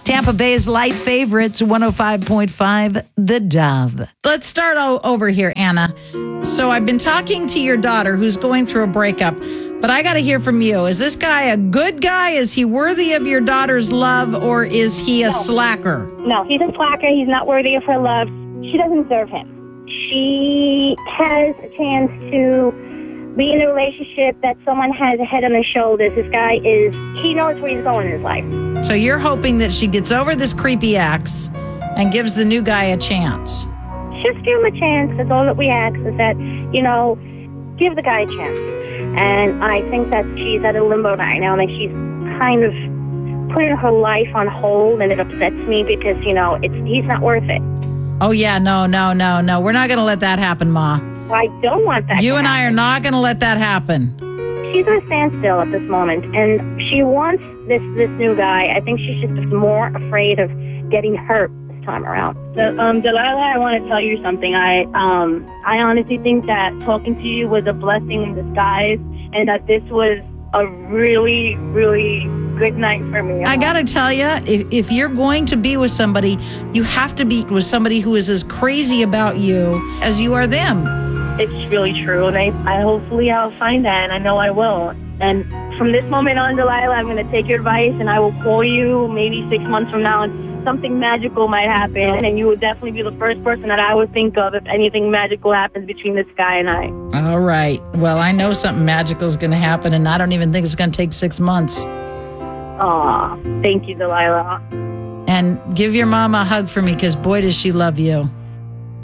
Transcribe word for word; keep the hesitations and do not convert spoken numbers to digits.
Tampa Bay's light favorites, one oh five point five, The Dove. Let's start o- over here, Anna. So I've been talking to your daughter who's going through a breakup, but I got to hear from you. Is this guy a good guy? Is he worthy of your daughter's love, or is he a No. slacker? No, he's a slacker. He's not worthy of her love. She doesn't deserve him. She has a chance to be in a relationship that someone has a head on his shoulders. This guy is, he knows where he's going in his life. So you're hoping that she gets over this creepy ex and gives the new guy a chance. Just give him a chance. That's all that we ask is that, you know, give the guy a chance. And I think that she's at a limbo right now, and that she's kind of putting her life on hold, and it upsets me because, you know, it's he's not worth it. Oh, yeah, no, no, no, no. We're not going to let that happen, Ma. I don't want that You to and I are happen. not going to let that happen. She's at a standstill at this moment, and she wants this this new guy. I think she's just more afraid of getting hurt this time around. So, um, Delilah, I want to tell you something. I um, I honestly think that talking to you was a blessing in disguise, and that this was a really, really good night for me. I got to tell you, if, if you're going to be with somebody, you have to be with somebody who is as crazy about you as you are them. It's really true, and I, I hopefully I'll find that, and I know I will. And from this moment on, Delilah, I'm going to take your advice, and I will call you maybe six months from now, and something magical might happen, and you would definitely be the first person that I would think of if anything magical happens between this guy and I. All right. Well, I know something magical is going to happen, and I don't even think it's going to take six months. Aw, thank you, Delilah. And give your mama a hug for me, because boy, does she love you.